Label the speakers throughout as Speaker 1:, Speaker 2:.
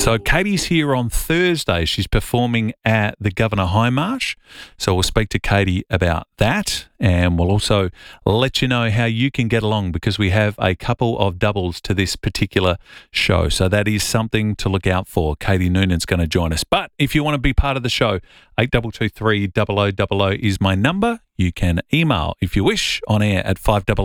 Speaker 1: So Katie's here on Thursday. She's performing at the Governor High Marsh. So we'll speak to Katie about that, and we'll also let you know how you can get along, because we have a couple of doubles to this particular show. So that is something to look out for. Katie Noonan's going to join us. But if you want to be part of the show, 8223 0000 is my number. You can email, if you wish, on air at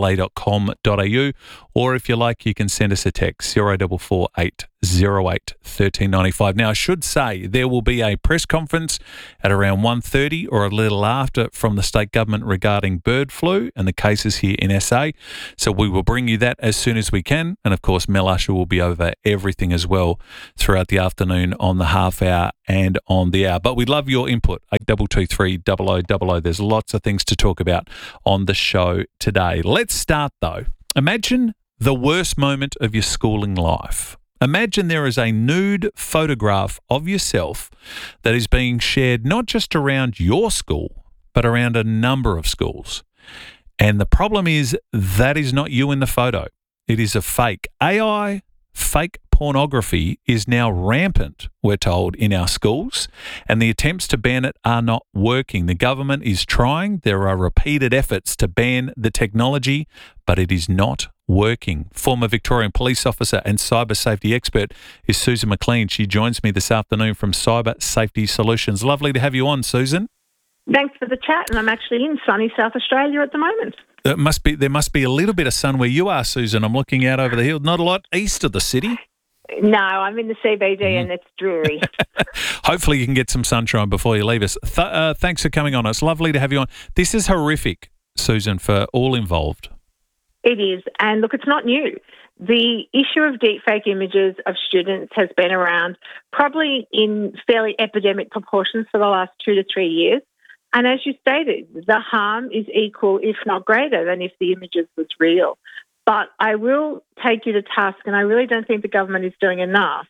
Speaker 1: 5AA.com.au, or if you like, you can send us a text, 0448 08 1395. Now, I should say there will be a press conference at around 1:30 or a little after from the state government regarding bird flu and the cases here in SA. So we will bring you that as soon as we can. And, of course, Mel Usher will be over everything as well throughout the afternoon on the half hour and on the hour. But we'd love your input, 8223 0000. There's lots of things to talk about on the show today. Let's start, though. Imagine the worst moment of your schooling life. Imagine there is a nude photograph of yourself that is being shared not just around your school, but around a number of schools. And the problem is that is not you in the photo. It is a fake. AI, fake pornography is now rampant, we're told, in our schools, and the attempts to ban it are not working. The government is trying. There are repeated efforts to ban the technology, but it is not working. Former Victorian police officer and cyber safety expert is Susan McLean. She joins me this afternoon from Cyber Safety Solutions. Lovely to have you on, Susan.
Speaker 2: Thanks for the chat, and I'm actually in sunny South Australia at the moment.
Speaker 1: There must be a little bit of sun where you are, Susan. I'm looking out over the hill. Not a lot east of the city.
Speaker 2: No, I'm in the CBD and it's dreary.
Speaker 1: Hopefully you can get some sunshine before you leave us. Thanks for coming on. It's lovely to have you on. This is horrific, Susan, for all involved.
Speaker 2: It is. And look, it's not new. The issue of deepfake images of students has been around probably in fairly epidemic proportions for the last 2 to 3 years. And as you stated, the harm is equal, if not greater, than if the images was real. But I will take you to task, and I really don't think the government is doing enough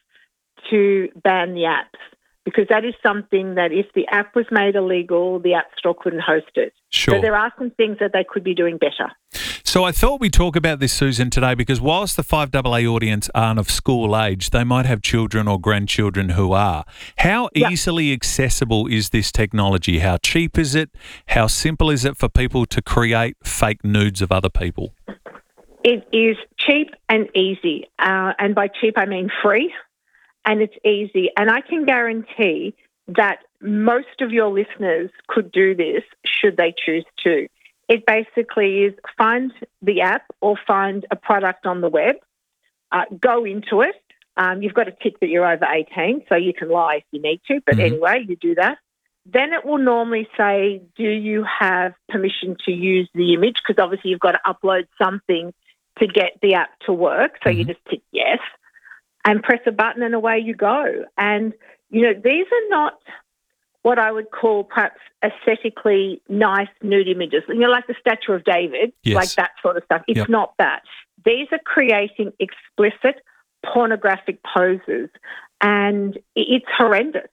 Speaker 2: to ban the apps, because that is something that if the app was made illegal, the App Store couldn't host it.
Speaker 1: Sure.
Speaker 2: So there are some things that they could be doing better.
Speaker 1: So I thought we'd talk about this, Susan, today, because whilst the 5AA audience aren't of school age, they might have children or grandchildren who are. How easily accessible is this technology? How cheap is it? How simple is it for people to create fake nudes of other people?
Speaker 2: It is cheap and easy. And by cheap, I mean free. And it's easy. And I can guarantee that most of your listeners could do this should they choose to. It basically is find the app or find a product on the web, go into it. You've got to tick that you're over 18, so you can lie if you need to. But anyway, you do that. Then it will normally say, do you have permission to use the image? Because obviously you've got to upload something to get the app to work. So you just tick yes and press a button and away you go. And, you know, these are not what I would call perhaps aesthetically nice nude images, you know, like the Statue of David, like that sort of stuff. It's not that. These are creating explicit pornographic poses, and it's horrendous.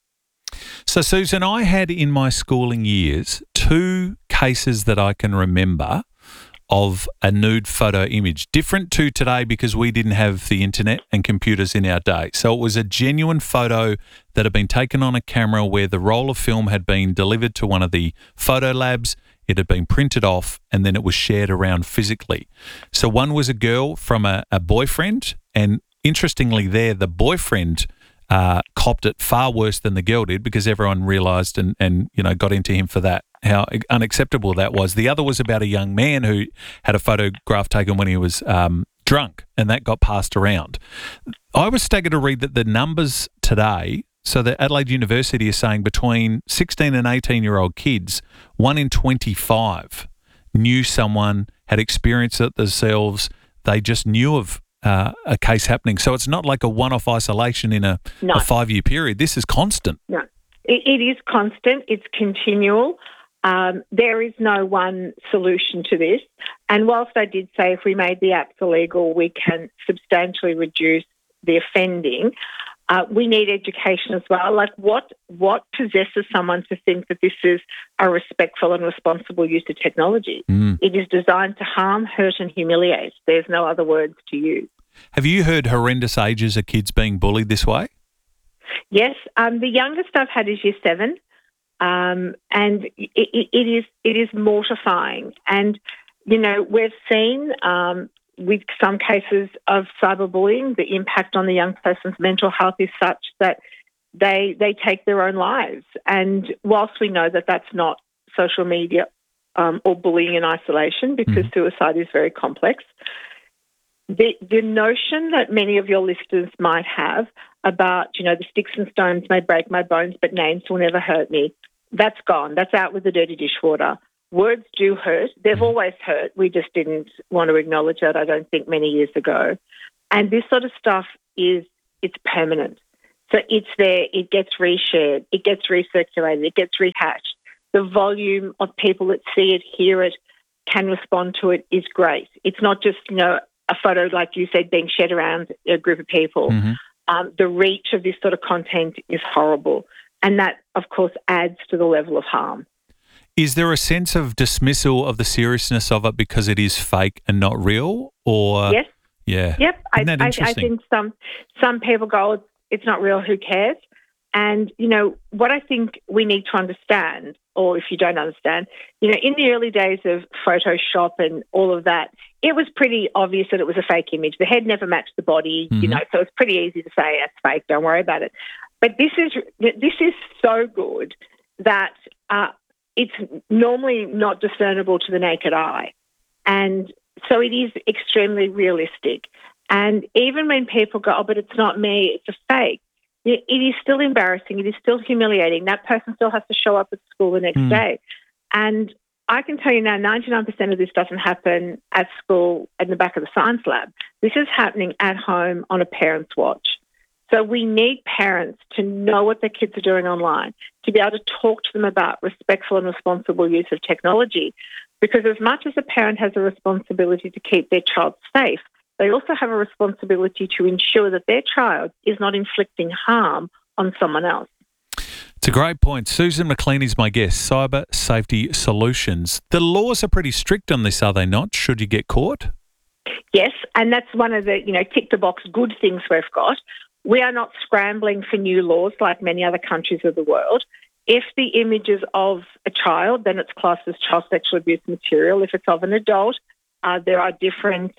Speaker 1: So, Susan, I had in my schooling years 2 cases that I can remember of a nude photo image, different to today because we didn't have the internet and computers in our day. So it was a genuine photo that had been taken on a camera where the roll of film had been delivered to one of the photo labs, it had been printed off, and then it was shared around physically. So one was a girl from a boyfriend, and interestingly there, the boyfriend copped it far worse than the girl did, because everyone realised and you know got into him for that, how unacceptable that was. The other was about a young man who had a photograph taken when he was drunk, and that got passed around. I was staggered to read that the numbers today, so that Adelaide University is saying between 16 and 18-year-old kids, 1 in 25 knew someone, had experienced it themselves. They just knew of a case happening. So it's not like a one-off isolation in a 5-year period. This is constant.
Speaker 2: No, it is constant. It's continual. There is no one solution to this. And whilst I did say if we made the apps illegal, we can substantially reduce the offending, we need education as well. Like what possesses someone to think that this is a respectful and responsible use of technology? It is designed to harm, hurt and humiliate. There's no other words to use.
Speaker 1: Have you heard horrendous ages of kids being bullied this way?
Speaker 2: Yes, the youngest I've had is year 7, and it is mortifying. And we've seen with some cases of cyberbullying, the impact on the young person's mental health is such that they take their own lives. And whilst we know that that's not social media or bullying in isolation, because suicide is very complex, the notion that many of your listeners might have about, the sticks and stones may break my bones, but names will never hurt me, that's gone. That's out with the dirty dishwater. Words do hurt. They've always hurt. We just didn't want to acknowledge that, I don't think, many years ago. And this sort of stuff it's permanent. So it's there, it gets reshared, it gets recirculated, it gets rehashed. The volume of people that see it, hear it, can respond to it is great. It's not just, a photo, like you said, being shared around a group of people. The reach of this sort of content is horrible. And that, of course, adds to the level of harm.
Speaker 1: Is there a sense of dismissal of the seriousness of it because it is fake and not real? Or
Speaker 2: yes.
Speaker 1: Yeah.
Speaker 2: Yep.
Speaker 1: Isn't that interesting?
Speaker 2: I think some people go, it's not real, who cares? And, what I think we need to understand, or if you don't understand, in the early days of Photoshop and all of that, it was pretty obvious that it was a fake image. The head never matched the body, so it's pretty easy to say it's fake, don't worry about it. But this is so good that it's normally not discernible to the naked eye. And so it is extremely realistic. And even when people go, but it's not me, it's a fake, it is still embarrassing. It is still humiliating. That person still has to show up at school the next day. And I can tell you now, 99% of this doesn't happen at school in the back of the science lab. This is happening at home on a parent's watch. So we need parents to know what their kids are doing online, to be able to talk to them about respectful and responsible use of technology. Because as much as a parent has a responsibility to keep their child safe, they also have a responsibility to ensure that their child is not inflicting harm on someone else.
Speaker 1: It's a great point. Susan McLean is my guest, Cyber Safety Solutions. The laws are pretty strict on this, are they not, should you get caught?
Speaker 2: Yes, and that's one of the, tick-the-box good things we've got. We are not scrambling for new laws like many other countries of the world. If the image is of a child, then it's classed as child sexual abuse material. If it's of an adult, there are different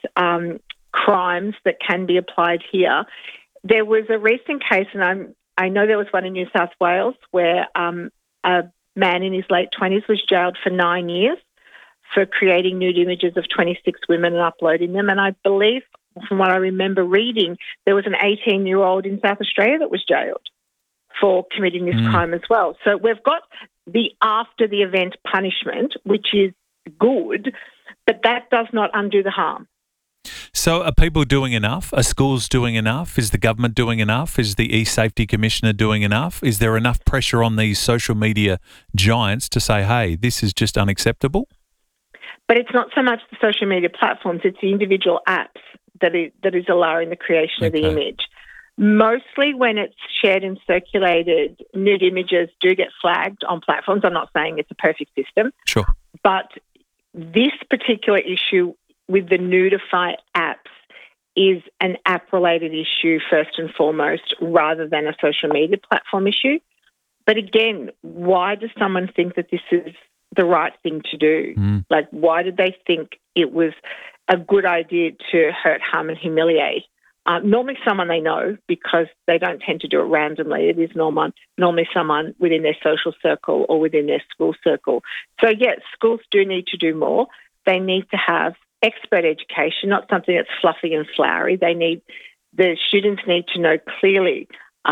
Speaker 2: crimes that can be applied here. There was a recent case, and I know there was one in New South Wales where a man in his late 20s was jailed for 9 years for creating nude images of 26 women and uploading them. And I believe, from what I remember reading, there was an 18-year-old in South Australia that was jailed for committing this crime as well. So we've got the after-the-event punishment, which is good, but that does not undo the harm.
Speaker 1: So are people doing enough? Are schools doing enough? Is the government doing enough? Is the e-safety commissioner doing enough? Is there enough pressure on these social media giants to say, hey, this is just unacceptable?
Speaker 2: But it's not so much the social media platforms, it's the individual apps that is allowing the creation of the image. Mostly when it's shared and circulated, nude images do get flagged on platforms. I'm not saying it's a perfect system.
Speaker 1: Sure.
Speaker 2: But this particular issue with the Nudify apps is an app-related issue first and foremost, rather than a social media platform issue. But again, why does someone think that this is the right thing to do? Like, why did they think it was a good idea to hurt, harm and humiliate? Normally someone they know, because they don't tend to do it randomly. It is normally someone within their social circle or within their school circle. So, yes, schools do need to do more. They need to have expert education, not something that's fluffy and flowery. The students need to know clearly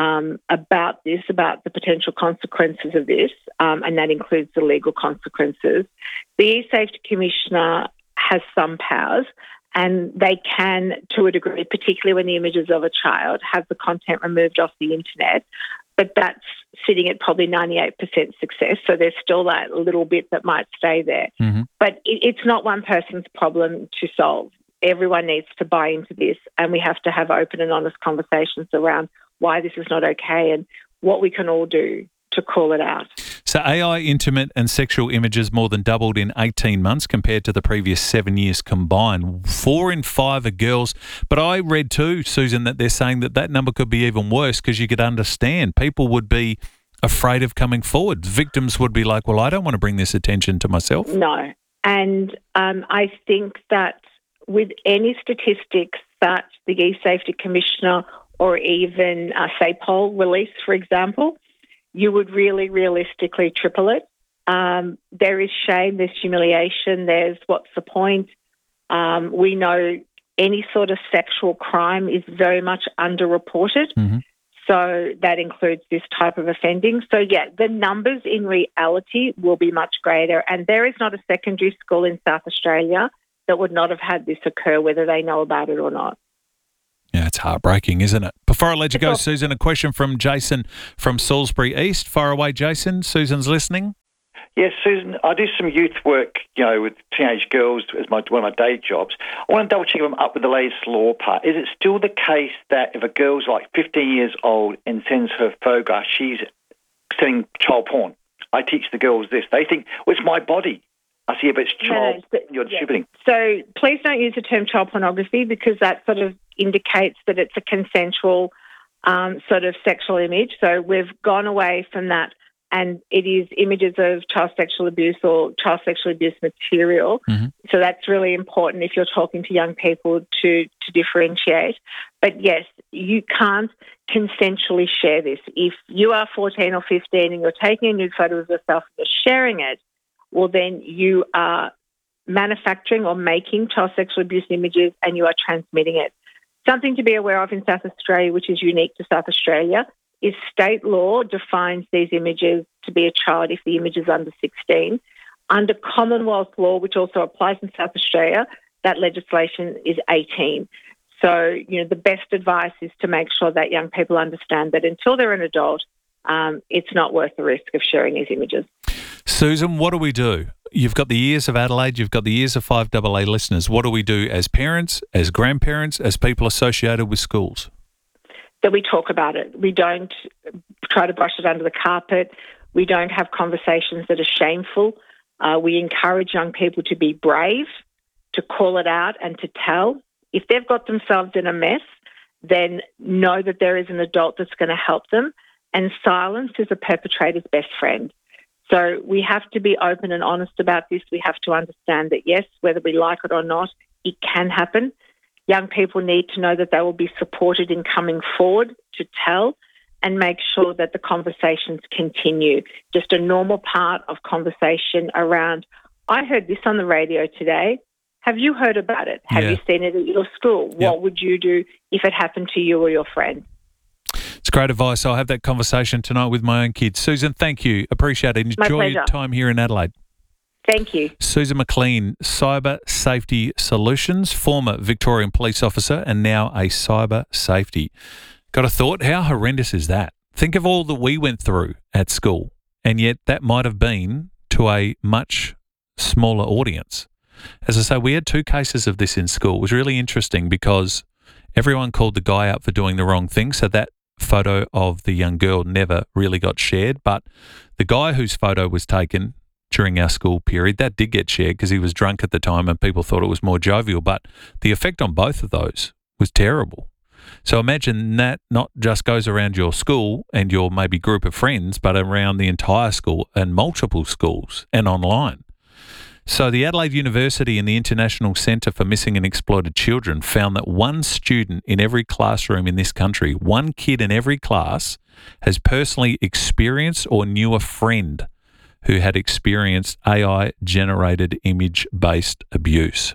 Speaker 2: about this, about the potential consequences of this, and that includes the legal consequences. The E-Safety Commissioner has some powers, and they can, to a degree, particularly when the images of a child, have the content removed off the internet. But that's sitting at probably 98% success. So there's still that little bit that might stay there. But it's not one person's problem to solve. Everyone needs to buy into this, and we have to have open and honest conversations around why this is not okay and what we can all do to call it out.
Speaker 1: So AI intimate and sexual images more than doubled in 18 months compared to the previous 7 years combined. 4 in 5 are girls. But I read too, Susan, that they're saying that number could be even worse because you could understand. People would be afraid of coming forward. Victims would be like, well, I don't want to bring this attention to myself.
Speaker 2: No. And I think that with any statistics that the E-Safety Commissioner or even, say, Pol release, for example, you would really realistically triple it. There is shame, there's humiliation, there's what's the point. We know any sort of sexual crime is very much underreported. Mm-hmm. So that includes this type of offending. So, yeah, the numbers in reality will be much greater. And there is not a secondary school in South Australia that would not have had this occur, whether they know about it or not.
Speaker 1: Yeah, it's heartbreaking, isn't it? Before I let you go, Susan, a question from Jason from Salisbury East. Fire away, Jason. Susan's listening.
Speaker 3: Yes, Susan, I do some youth work, with teenage girls as one of my day jobs. I want to double check if I'm up with the latest law part. Is it still the case that if a girl's like 15 years old and sends her photograph, she's sending child porn? I teach the girls this. They think, well, it's my body. I see, but it's child you're distributing.
Speaker 2: So please don't use the term child pornography because that sort of indicates that it's a consensual sort of sexual image. So we've gone away from that, and it is images of child sexual abuse or child sexual abuse material. Mm-hmm. So that's really important if you're talking to young people to differentiate. But yes, you can't consensually share this. If you are 14 or 15 and you're taking a nude photo of yourself and you're sharing it, well, then you are manufacturing or making child sexual abuse images and you are transmitting it. Something to be aware of in South Australia, which is unique to South Australia, is state law defines these images to be a child if the image is under 16. Under Commonwealth law, which also applies in South Australia, that legislation is 18. So, the best advice is to make sure that young people understand that until they're an adult, it's not worth the risk of sharing these images.
Speaker 1: Susan, what do we do? You've got the ears of Adelaide, you've got the ears of 5AA listeners. What do we do as parents, as grandparents, as people associated with schools?
Speaker 2: That we talk about it. We don't try to brush it under the carpet. We don't have conversations that are shameful. We encourage young people to be brave, to call it out and to tell. If they've got themselves in a mess, then know that there is an adult that's going to help them. And silence is a perpetrator's best friend. So we have to be open and honest about this. We have to understand that, yes, whether we like it or not, it can happen. Young people need to know that they will be supported in coming forward to tell and make sure that the conversations continue. Just a normal part of conversation around, I heard this on the radio today. Have you heard about it? Have you seen it at your school? Yep. What would you do if it happened to you or your friend?
Speaker 1: It's great advice. I'll have that conversation tonight with my own kids. Susan, thank you. Appreciate it. Enjoy your time here in Adelaide.
Speaker 2: Thank you.
Speaker 1: Susan McLean, Cyber Safety Solutions, former Victorian police officer and now a cyber safety. Got a thought? How horrendous is that? Think of all that we went through at school, and yet that might have been to a much smaller audience. As I say, we had 2 cases of this in school. It was really interesting because everyone called the guy out for doing the wrong thing, so that photo of the young girl never really got shared, but the guy whose photo was taken during our school period, that did get shared because he was drunk at the time and people thought it was more jovial, but the effect on both of those was terrible. So imagine that not just goes around your school and your maybe group of friends, but around the entire school and multiple schools and online. So the Adelaide University and the International Centre for Missing and Exploited Children found that 1 student in every classroom in this country, 1 kid in every class, has personally experienced or knew a friend who had experienced AI-generated image-based abuse.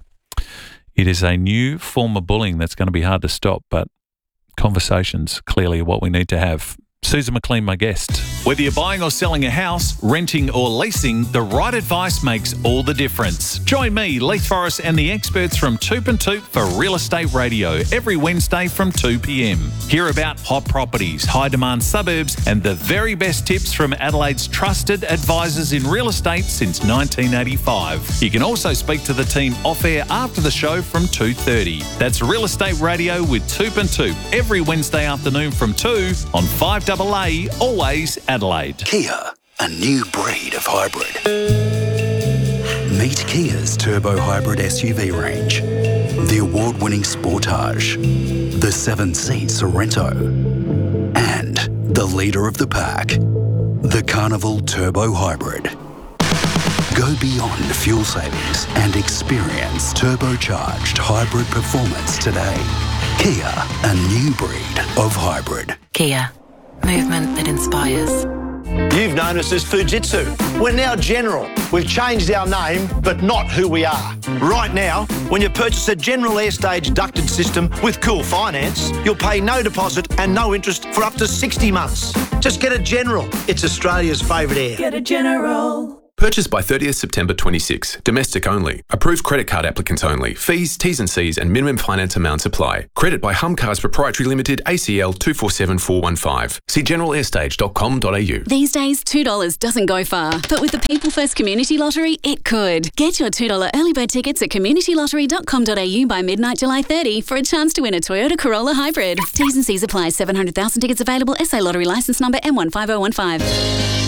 Speaker 1: It is a new form of bullying that's going to be hard to stop, but conversations clearly are what we need to have. Susan McLean, my guest. Whether you're buying or selling a house, renting or leasing, the right advice makes all the difference. Join me, Leith Forrest, and the experts from Toop and Toop for Real Estate Radio every Wednesday from 2 p.m. Hear about hot properties, high-demand suburbs, and the very best tips from Adelaide's trusted advisors in real estate since 1985. You can also speak to the team off-air after the show from 2:30. That's Real Estate Radio with Toop and Toop every Wednesday afternoon from 2 on 5 AA, always Adelaide.
Speaker 4: Kia, a new breed of hybrid. Meet Kia's turbo hybrid SUV range. The award-winning Sportage, the 7-seat Sorento, and the leader of the pack, the Carnival Turbo Hybrid. Go beyond fuel savings and experience turbocharged hybrid performance today. Kia, a new breed of hybrid.
Speaker 5: Kia, movement that inspires.
Speaker 6: You've known us as Fujitsu. We're now General. We've changed our name, but not who we are. Right now, when you purchase a General Airstage ducted system with Cool Finance, you'll pay no deposit and no interest for up to 60 months. Just get a General. It's Australia's favourite air.
Speaker 5: Get a General.
Speaker 7: Purchased by 30th September 26. Domestic only. Approved credit card applicants only. Fees, T's and C's and minimum finance amounts apply. Credit by Humcars Proprietary Limited, ACL 247415. See generalairstage.com.au.
Speaker 8: These days, $2 doesn't go far, but with the People First Community Lottery, it could. Get your $2 early bird tickets at communitylottery.com.au by midnight July 30 for a chance to win a Toyota Corolla Hybrid. T's and C's apply. 700,000 tickets available. SA Lottery licence number M15015.